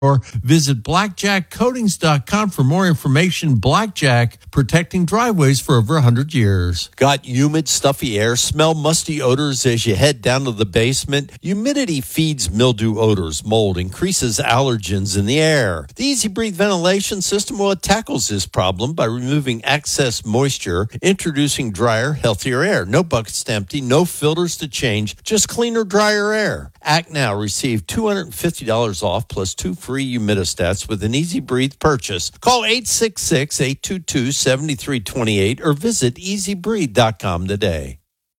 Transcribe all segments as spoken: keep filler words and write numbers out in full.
or visit blackjack coatings dot com for more information. Blackjack, protecting driveways for over one hundred years. Got humid, stuffy air, smell musty odors as you head down to the basement? Humidity feeds mildew odors, mold, increases allergens in the air. The Easy Breathe ventilation system, well, it tackles this problem by removing excess moisture, introducing drier, healthier air. No buckets to empty, no filters to change, just cleaner, drier air. Act now. Receive two hundred fifty dollars off plus two free humidistats with an Easy Breathe purchase. Call eight six six, eight two two, seven three two eight or visit easy breathe dot com today.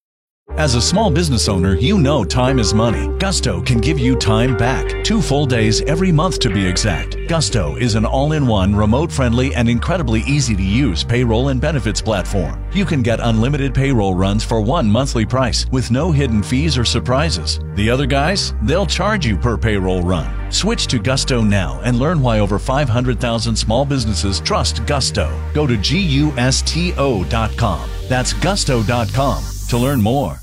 As a small business owner, you know time is money. Gusto can give you time back. Two full days every month to be exact. Gusto is an all-in-one, remote-friendly, and incredibly easy-to-use payroll and benefits platform. You can get unlimited payroll runs for one monthly price with no hidden fees or surprises. The other guys, they'll charge you per payroll run. Switch to Gusto now and learn why over five hundred thousand small businesses trust Gusto. Go to gusto dot com. That's gusto dot com to learn more.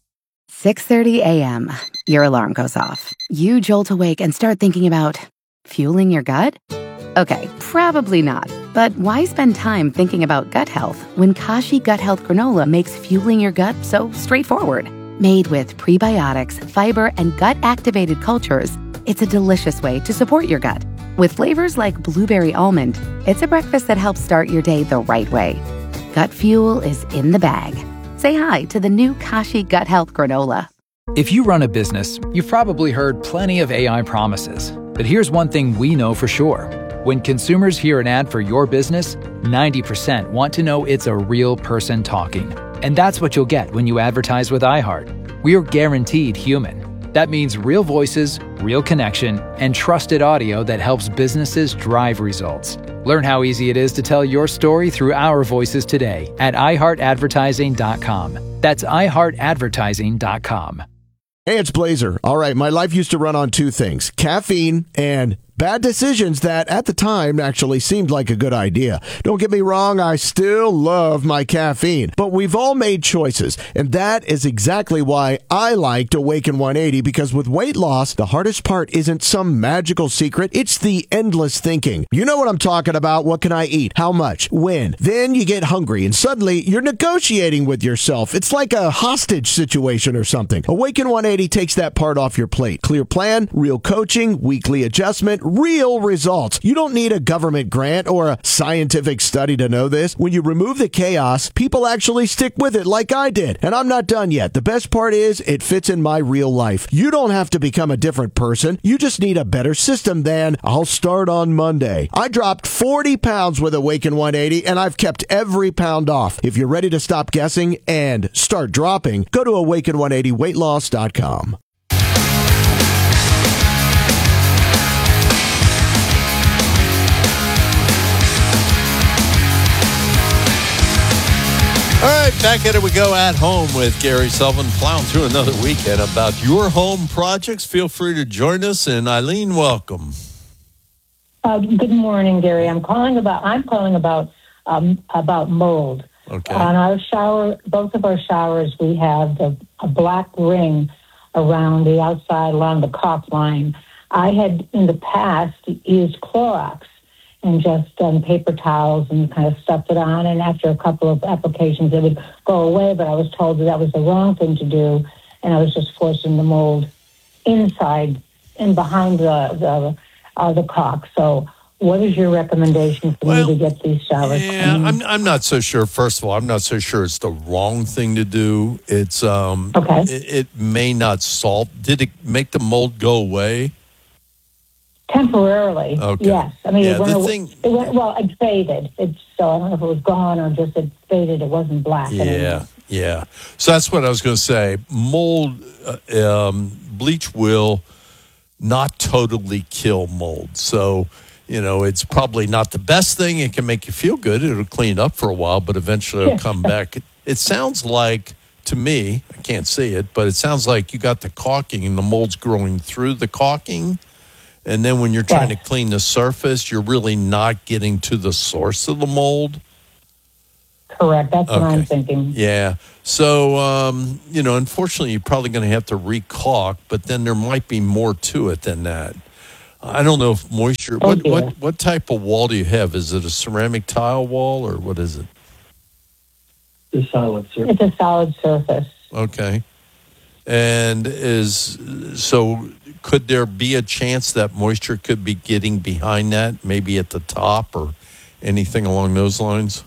six thirty a.m. Your alarm goes off. You jolt awake and start thinking about fueling your gut? Okay, probably not. But why spend time thinking about gut health when Kashi Gut Health Granola makes fueling your gut so straightforward? Made with prebiotics, fiber, and gut-activated cultures, it's a delicious way to support your gut. With flavors like blueberry almond, it's a breakfast that helps start your day the right way. Gut fuel is in the bag. Say hi to the new Kashi Gut Health Granola. If you run a business, you've probably heard plenty of A I promises. But here's one thing we know for sure. When consumers hear an ad for your business, ninety percent want to know it's a real person talking. And that's what you'll get when you advertise with iHeart. We're guaranteed human. That means real voices, real connection, and trusted audio that helps businesses drive results. Learn how easy it is to tell your story through our voices today at i heart advertising dot com. That's i heart advertising dot com. Hey, it's Blazer. All right, my life used to run on two things, caffeine and bad decisions that at the time actually seemed like a good idea. Don't get me wrong, I still love my caffeine, but we've all made choices, and that is exactly why I liked Awaken one eighty, because with weight loss, the hardest part isn't some magical secret, it's the endless thinking. You know what I'm talking about. What can I eat? How much? When? Then you get hungry, and suddenly you're negotiating with yourself. It's like a hostage situation or something. Awaken one eighty takes that part off your plate. Clear plan, real coaching, weekly adjustment, real results. You don't need a government grant or a scientific study to know this. When you remove the chaos, people actually stick with it like I did. And I'm not done yet. The best part is it fits in my real life. You don't have to become a different person. You just need a better system than I'll start on Monday. I dropped forty pounds with Awaken one eighty and I've kept every pound off. If you're ready to stop guessing and start dropping, go to awaken one eighty weight loss dot com. All right, back at it we go at home with Gary Sullivan, plowing through another weekend about your home projects. Feel free to join us, and Eileen, welcome. Uh, good morning, Gary. I'm calling about. I'm calling about um, about mold. Okay. On our shower, both of our showers, we have a, a black ring around the outside, along the caulk line. I had in the past used Clorox and just done paper towels and kind of stuffed it on. And after a couple of applications, it would go away. But I was told that that was the wrong thing to do, and I was just forcing the mold inside and behind the the, uh, the caulk. So, what is your recommendation for well, me to get these showers yeah, clean? I'm I'm not so sure. First of all, I'm not so sure it's the wrong thing to do. It's um, okay. It, it may not solve. Did it make the mold go away? Temporarily, okay. Yes. I mean, yeah, it, went, the away, thing, it went, well, it faded. It's, so I don't know if it was gone or just it faded. It wasn't black Yeah, anymore. yeah. So that's what I was going to say. Mold, uh, um, bleach will not totally kill mold. So, you know, it's probably not the best thing. It can make you feel good. It'll clean up for a while, but eventually it'll come back. It, it sounds like, to me, I can't see it, but it sounds like you got the caulking and the mold's growing through the caulking. And then when you're trying Yes. to clean the surface, you're really not getting to the source of the mold. Correct. That's what Okay. I'm thinking. Yeah. So, um, you know, unfortunately, you're probably going to have to re-caulk, but then there might be more to it than that. I don't know if moisture. Oh, what, dear. what what type of wall do you have? Is it a ceramic tile wall or what is it? The solid surface. It's a solid surface. Okay. And is so could there be a chance that moisture could be getting behind that, maybe at the top or anything along those lines?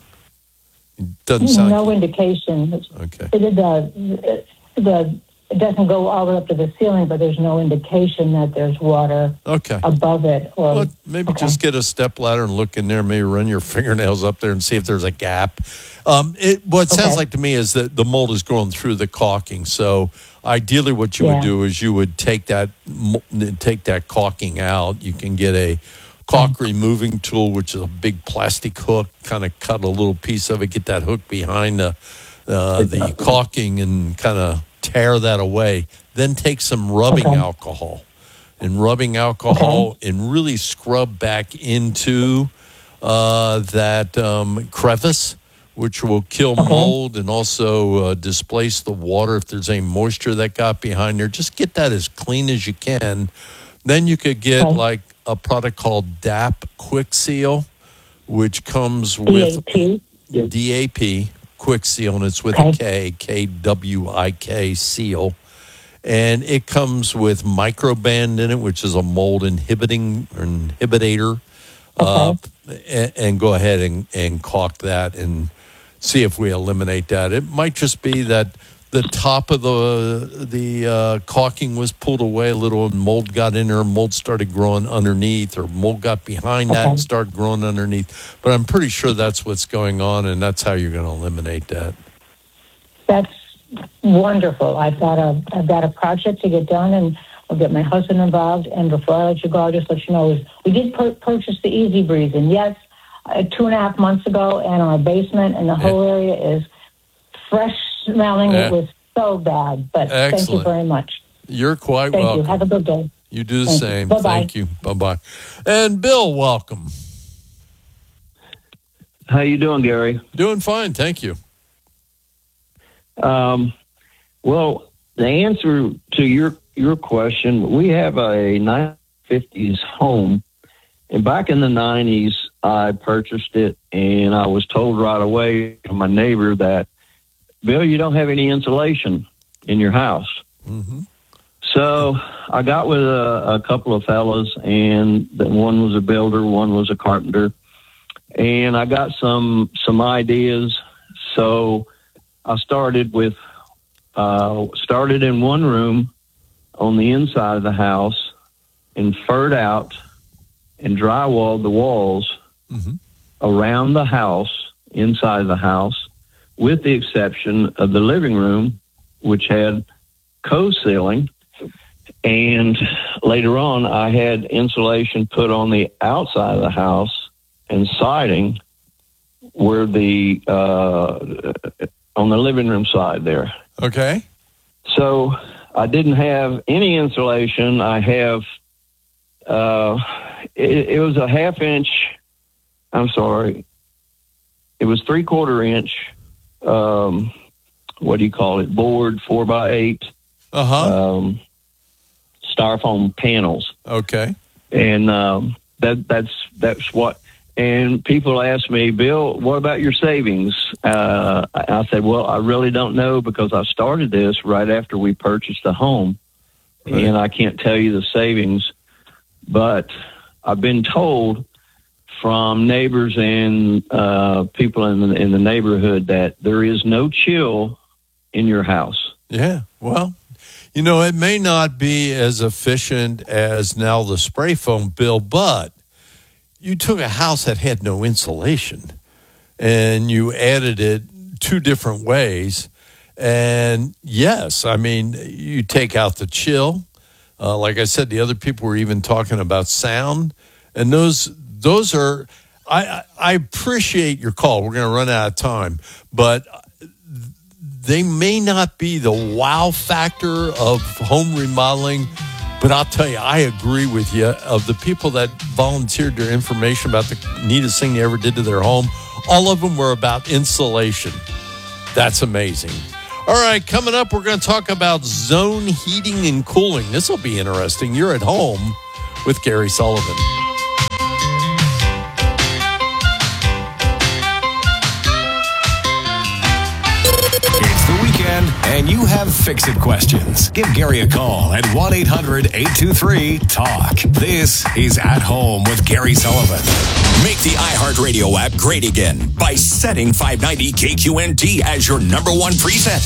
It doesn't sound No indication. Okay. It, the, the, it doesn't go all the way up to the ceiling, but there's no indication that there's water Okay. above it. Or Well, maybe okay. just get a step ladder and look in there. Maybe run your fingernails up there and see if there's a gap. Um, it, what it sounds Okay. like to me is that the mold is going through the caulking. So ideally, what you Yeah. would do is you would take that mo- take that caulking out. You can get a caulk removing tool, which is a big plastic hook. Kind of cut a little piece of it, get that hook behind the uh, the caulking, and kind of tear that away. Then take some rubbing Okay. alcohol. And rubbing alcohol and really scrub back into uh, that um, crevice, which will kill mold and also uh, displace the water if there's any moisture that got behind there. Just get that as clean as you can. Then you could get Okay. like a product called D A P Quick Seal, which comes D with A P. D A P Quick Seal, and it's with Okay. a K, K W I K seal. And it comes with Microband in it, which is a mold inhibiting or inhibitor. Uh, and, and go ahead and, and caulk that and see if we eliminate that. It might just be that the top of the the uh, caulking was pulled away a little and mold got in there, mold started growing underneath, or mold got behind that and started growing underneath. But I'm pretty sure that's what's going on, and that's how you're going to eliminate that. That's wonderful. I've got a I've got a project to get done, and I'll get my husband involved. And before I let you go, I'll just let you know is we did pur- purchase the Easy Breeze, and yes, uh, two and a half months ago, and our basement and the whole area is fresh smelling. Yeah. It was so bad, but thank you Excellent. very much. You're quite Thank welcome. you. Have a good day. You do the Thank you. same. Bye-bye. Thank you. Bye-bye. And Bill, welcome. How you doing, Gary? Doing fine. Thank you. Um, well, the answer to your your question, we have a nineteen fifties home, and back in the nineties, I purchased it, and I was told right away from my neighbor that, Bill, you don't have any insulation in your house. Mm-hmm. So I got with a, a couple of fellas, and the, one was a builder, one was a carpenter, and I got some some ideas. So I started with uh, started in one room on the inside of the house, and furred out and drywalled the walls Mm-hmm. around the house, inside the house, with the exception of the living room, which had co-ceiling. And later on, I had insulation put on the outside of the house and siding where the uh, on the living room side there. Okay. So I didn't have any insulation. I have uh, it, it was a half inch. I'm sorry. It was three quarter inch. Um, what do you call it? Board four by eight. Uh huh. Um, styrofoam panels. Okay. And um, that that's that's what. And people ask me, Bill, what about your savings? Uh, I I said, well, I really don't know because I started this right after we purchased the home, Right. and I can't tell you the savings. But I've been told from neighbors and uh, people in the, in the neighborhood that there is no chill in your house. Yeah. Well, you know, it may not be as efficient as now the spray foam, Bill, but you took a house that had no insulation and you added it two different ways. And yes, I mean, you take out the chill. Uh, like I said, the other people were even talking about sound. And those those are, I, I appreciate your call. We're going to run out of time. But they may not be the wow factor of home remodeling. But I'll tell you, I agree with you. Of the people that volunteered their information about the neatest thing they ever did to their home, all of them were about insulation. That's amazing. All right, coming up, we're going to talk about zone heating and cooling. This will be interesting. You're at home. with Gary Sullivan. It's the weekend, and you have Fix-It questions. Give Gary a call at one eight hundred eight two three talk. This is At Home with Gary Sullivan. Make the iHeartRadio app great again by setting five ninety K Q N T as your number one preset.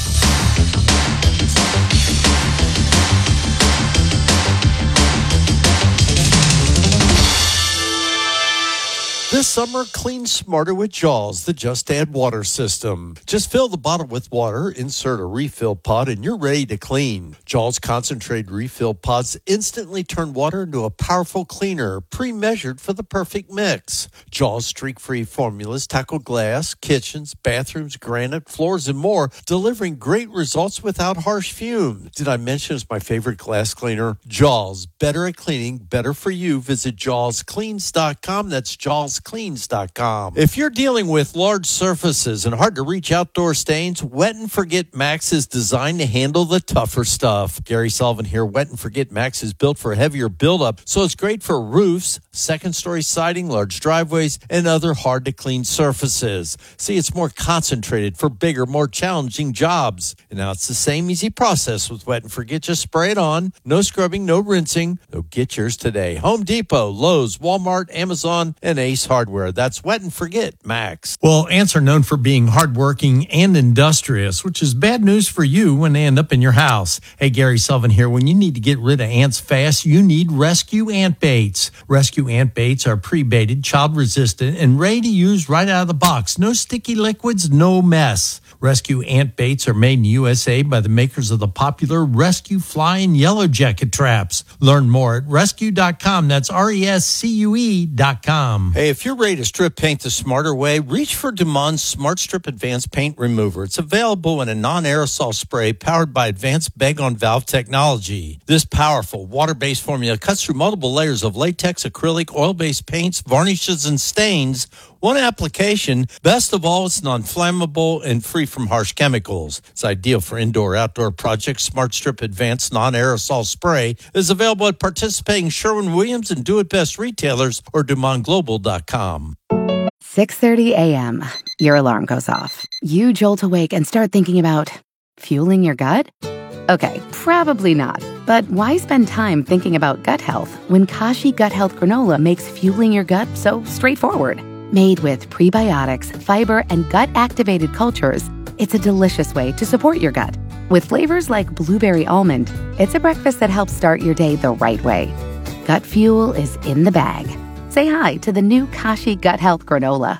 This summer, clean smarter with Jaws, the Just Add Water system. Just fill the bottle with water, insert a refill pod, and you're ready to clean. Jaws concentrated refill pods instantly turn water into a powerful cleaner, pre-measured for the perfect mix. Jaws streak-free formulas tackle glass, kitchens, bathrooms, granite, floors, and more, delivering great results without harsh fumes. Did I mention it's my favorite glass cleaner? Jaws, better at cleaning, better for you. Visit jaws cleans dot com. That's jaws cleans dot com. If you're dealing with large surfaces and hard to reach outdoor stains, Wet and Forget Max is designed to handle the tougher stuff. Gary Sullivan here. Wet and Forget Max is built for heavier buildup, so it's great for roofs, second story siding, large driveways, and other hard to clean surfaces. See, it's more concentrated for bigger, more challenging jobs. And now it's the same easy process with Wet and Forget. Just spray it on. No scrubbing, no rinsing. So get yours today. Home Depot, Lowe's, Walmart, Amazon, and Ace Hardware. That's Wet and Forget Max. Well, ants are known for being hardworking and industrious, which is bad news for you when they end up in your house. Hey, Gary Sullivan here. When you need to get rid of ants fast, you need Rescue Ant Baits. Rescue Ant Baits are pre-baited, child-resistant, and ready to use right out of the box. No sticky liquids, no mess. Rescue Ant Baits are made in the U S A by the makers of the popular Rescue Fly and Yellow Jacket traps. Learn more at rescue dot com. That's R E S C U E dot com. Hey, if you're ready to strip paint the smarter way, reach for Dumon's Smart Strip Advanced Paint Remover. It's available in a non-aerosol spray powered by advanced bag-on-valve technology. This powerful water-based formula cuts through multiple layers of latex, acrylic, oil-based paints, varnishes, and stains. One application. Best of all, it's non-flammable and free from harsh chemicals. It's ideal for indoor-outdoor projects. Smart Strip Advanced Non-Aerosol Spray is available at participating Sherwin-Williams and Do It Best retailers or Dumont Global dot com. six thirty a.m. Your alarm goes off. You jolt awake and start thinking about fueling your gut? Okay, probably not. But why spend time thinking about gut health when Kashi Gut Health Granola makes fueling your gut so straightforward? Made with prebiotics, fiber, and gut-activated cultures, it's a delicious way to support your gut. With flavors like blueberry almond, it's a breakfast that helps start your day the right way. Gut fuel is in the bag. Say hi to the new Kashi Gut Health Granola.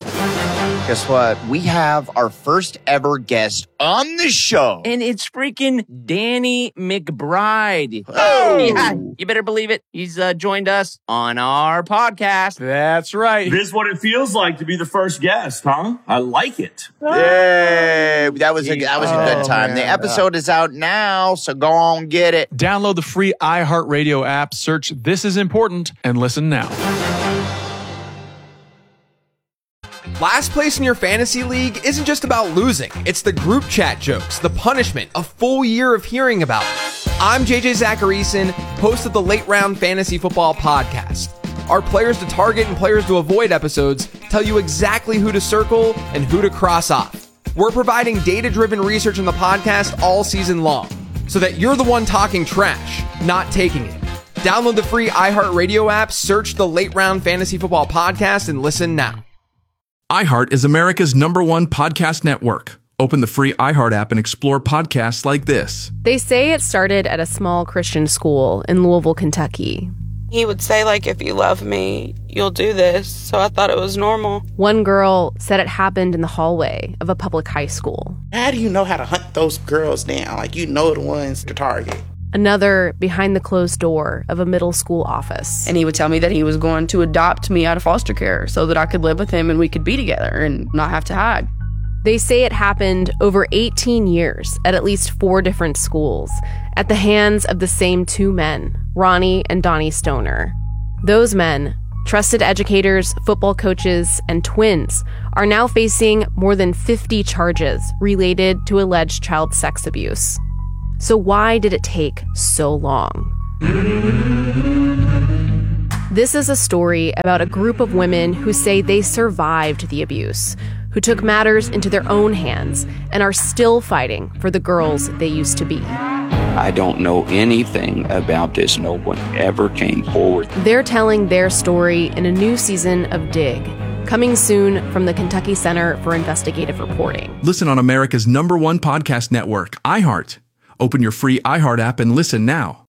Guess what? We have our first ever guest on the show. And it's freaking Danny McBride. Oh! Yeah, you better believe it. He's uh, joined us on our podcast. That's right. This is what it feels like to be the first guest, huh? I like it. Yay! That was a, that was a good time. Oh, the episode is out now, so go on, get it. Download the free iHeartRadio app, search This Is Important, and listen now. Last place in your fantasy league isn't just about losing. It's the group chat jokes, the punishment, a full year of hearing about it. I'm J J Zacharyson, host of the Late Round Fantasy Football Podcast. Our players to target and players to avoid episodes tell you exactly who to circle and who to cross off. We're providing data-driven research on the podcast all season long, so that you're the one talking trash, not taking it. Download the free iHeartRadio app, search the Late Round Fantasy Football Podcast, and listen now. iHeart is America's number one podcast network. Open the free iHeart app and explore podcasts like this. They say it started at a small Christian school in Louisville, Kentucky. He would say, like, if you love me, you'll do this. So I thought it was normal. One girl said it happened in the hallway of a public high school. How do you know how to hunt those girls down? Like, you know the ones to target. Another behind the closed door of a middle school office. And he would tell me that he was going to adopt me out of foster care so that I could live with him and we could be together and not have to hide. They say it happened over eighteen years at at least four different schools at the hands of the same two men, Ronnie and Donnie Stoner. Those men, trusted educators, football coaches, and twins, are now facing more than fifty charges related to alleged child sex abuse. So why did it take so long? This is a story about a group of women who say they survived the abuse, who took matters into their own hands and are still fighting for the girls they used to be. I don't know anything about this. No one ever came forward. They're telling their story in a new season of Dig, coming soon from the Kentucky Center for Investigative Reporting. Listen on America's number one podcast network, iHeart. Open your free iHeart app and listen now.